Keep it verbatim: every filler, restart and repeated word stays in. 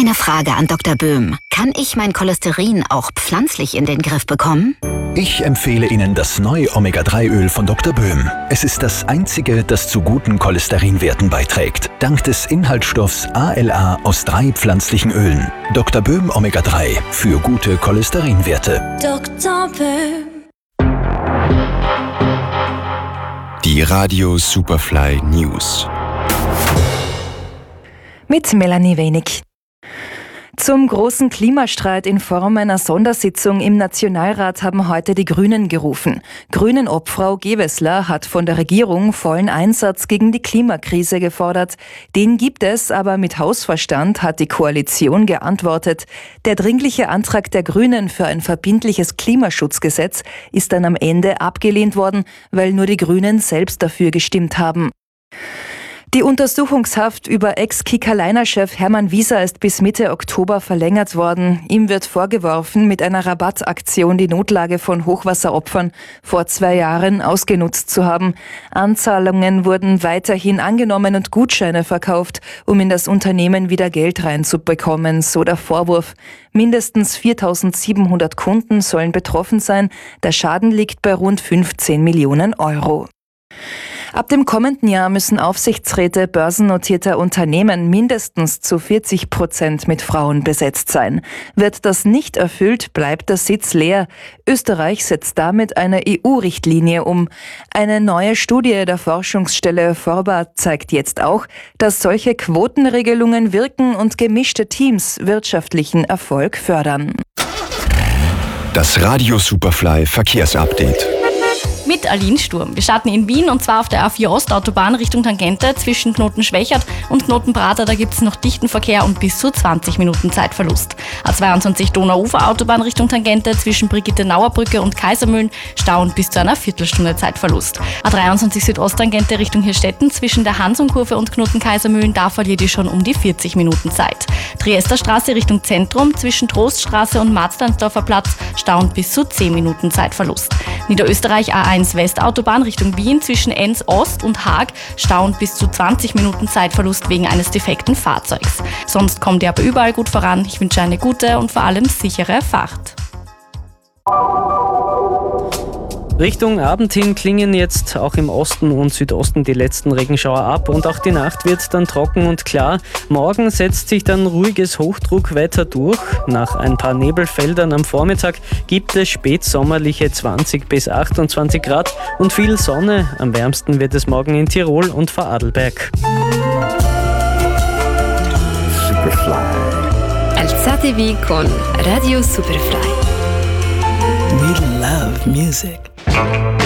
Eine Frage an Doktor Böhm. Kann ich mein Cholesterin auch pflanzlich in den Griff bekommen? Ich empfehle Ihnen das neue Omega drei Öl von Doktor Böhm. Es ist das einzige, das zu guten Cholesterinwerten beiträgt. Dank des Inhaltsstoffs A L A aus drei pflanzlichen Ölen. Doktor Böhm Omega drei für gute Cholesterinwerte. Doktor Böhm. Die Radio Superfly News. Mit Melanie Wenig. Zum großen Klimastreit in Form einer Sondersitzung im Nationalrat haben heute die Grünen gerufen. Grünen-Obfrau Gewessler hat von der Regierung vollen Einsatz gegen die Klimakrise gefordert. Den gibt es, aber mit Hausverstand, hat die Koalition geantwortet. Der dringliche Antrag der Grünen für ein verbindliches Klimaschutzgesetz ist dann am Ende abgelehnt worden, weil nur die Grünen selbst dafür gestimmt haben. Die Untersuchungshaft über Ex-Kicker-Liner-Chef Hermann Wieser ist bis Mitte Oktober verlängert worden. Ihm wird vorgeworfen, mit einer Rabattaktion die Notlage von Hochwasseropfern vor zwei Jahren ausgenutzt zu haben. Anzahlungen wurden weiterhin angenommen und Gutscheine verkauft, um in das Unternehmen wieder Geld reinzubekommen, so der Vorwurf. Mindestens viertausendsiebenhundert Kunden sollen betroffen sein. Der Schaden liegt bei rund fünfzehn Millionen Euro. Ab dem kommenden Jahr müssen Aufsichtsräte börsennotierter Unternehmen mindestens zu vierzig Prozent mit Frauen besetzt sein. Wird das nicht erfüllt, bleibt der Sitz leer. Österreich setzt damit eine E U-Richtlinie um. Eine neue Studie der Forschungsstelle Forba zeigt jetzt auch, dass solche Quotenregelungen wirken und gemischte Teams wirtschaftlichen Erfolg fördern. Das Radio Superfly Verkehrsupdate. Mit Aline Sturm. Wir starten in Wien und zwar auf der A vier Ostautobahn Richtung Tangente zwischen Knoten Schwächert und Knoten Prater. Da gibt es noch dichten Verkehr und bis zu zwanzig Minuten Zeitverlust. A zweiundzwanzig Donauufer Autobahn Richtung Tangente zwischen Brigitte-Nauer-Brücke und Kaisermühlen Stau und bis zu einer Viertelstunde Zeitverlust. A dreiundzwanzig Südosttangente Richtung Hirstetten zwischen der Hansumkurve und Knoten Kaisermühlen, da verliert ihr schon um die vierzig Minuten Zeit. Triester Straße Richtung Zentrum zwischen Troststraße und Marzleinsdorfer Platz Stau und bis zu zehn Minuten Zeitverlust. Niederösterreich A eins Westautobahn Richtung Wien zwischen Enns Ost und Haag Stau und bis zu zwanzig Minuten Zeitverlust wegen eines defekten Fahrzeugs. Sonst kommt ihr aber überall gut voran. Ich wünsche eine gute und vor allem sichere Fahrt. Richtung Abend hin klingen jetzt auch im Osten und Südosten die letzten Regenschauer ab und auch die Nacht wird dann trocken und klar. Morgen setzt sich dann ruhiges Hochdruckwetter durch. Nach ein paar Nebelfeldern am Vormittag gibt es spätsommerliche zwanzig bis achtundzwanzig Grad und viel Sonne. Am wärmsten wird es morgen in Tirol und Vorarlberg. Alzatevi con Radio Superfly. We love music.